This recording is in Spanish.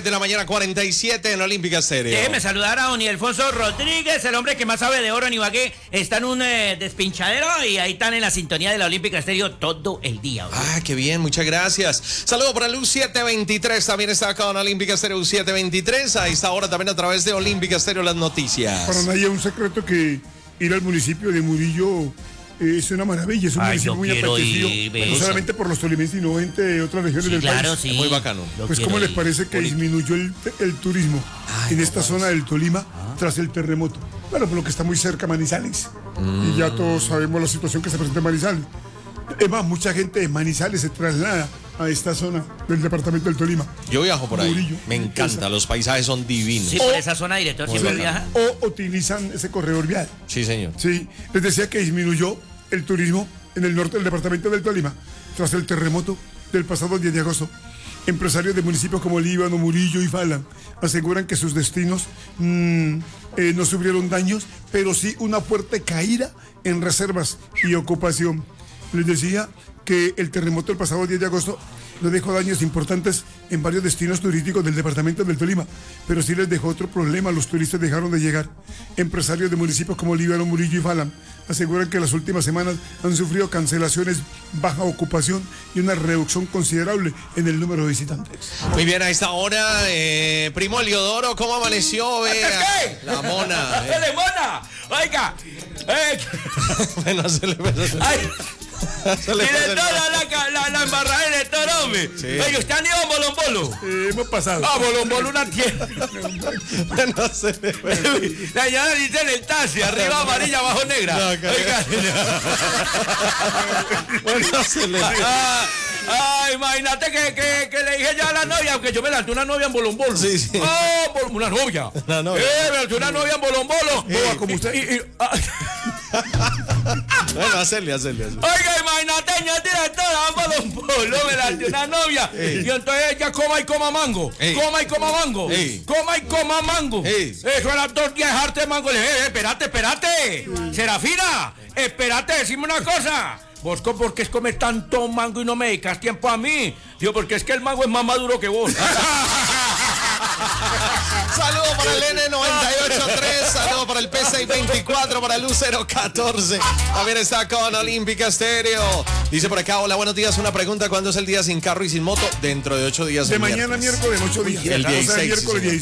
de la mañana, 47 en Olímpica Estéreo. Déjeme saludar a don Ildefonso Rodríguez, el hombre que más sabe de oro en Ibagué. Está en un despinchadero y ahí están en la sintonía de la Olímpica Estéreo todo el día. ¿Verdad? Ah, qué bien, muchas gracias. Saludo para el U723, también está acá en Olímpica Estéreo U723. A esta hora también a través de Olímpica Estéreo las noticias. Para nadie es un secreto que ir al municipio de Murillo es una maravilla, es un municipio muy apetecido, no solamente por los tolimenses, sino gente de otras regiones del país. Sí. Es muy bacano. Pues ¿cómo les parece que disminuyó el turismo en esta zona del Tolima tras el terremoto? Bueno, por lo que está muy cerca Manizales. Y ya todos sabemos la situación que se presenta en Manizales. Es más, mucha gente de Manizales se traslada a esta zona del departamento del Tolima. Yo viajo por ahí. Murillo, me encanta, los paisajes son divinos. Sí, por esa zona, director, siempre viaja. O utilizan ese corredor vial. Sí, señor. Sí, les decía que disminuyó el turismo en el norte del departamento del Tolima tras el terremoto del pasado 10 de agosto. Empresarios de municipios como Líbano, Murillo y Fala aseguran que sus destinos no sufrieron daños, pero sí una fuerte caída en reservas y ocupación. Les decía que el terremoto del pasado 10 de agosto no dejó daños importantes en varios destinos turísticos del departamento del Tolima, pero sí les dejó otro problema: los turistas dejaron de llegar. Empresarios de municipios como Líbano, Murillo y Fala aseguran que las últimas semanas han sufrido cancelaciones, baja ocupación y una reducción considerable en el número de visitantes. Muy bien, a esta hora, primo Eliodoro, ¿cómo amaneció? Vea, la mona. ¡Dale, mona! Oiga. Bueno, se le La embarrada de todo, hombre. Sí. Oye, ¿usted han ido a Bolombolo? Hemos pasado. Ah, Bolombolo, una tierra. Bueno, se le La señora dice en el taxi, arriba amarilla, abajo negra. No, Oiga. Bueno, se le Imagínate que le dije ya a la novia, aunque yo me lanzé una novia en Bolombolo. Sí, sí. Oh, una novia. Una novia. Me lanzé una novia en Bolombolo. Como usted. Bueno, hacerle. Oiga, imagínate, señor director, Bolombolo, me lanzé una novia. Y entonces ella coma y coma mango. Coma y coma mango. Coma y coma mango. Eso a las 2 días dejarte de mango. Le dije, espérate. Serafina, espérate, decime una cosa. ¿Vos por qué es comer tanto mango y no me dedicas tiempo a mí? Digo, porque es que el mango es más maduro que vos. Saludos para el N983, saludos para el P624, para el U014. También está con Olímpica Estéreo. Dice por acá, hola, buenos días. Una pregunta: ¿cuándo es el día sin carro y sin moto? Dentro de 8 días. De mañana miércoles, 8 días. El 16. O sea, miércoles 16.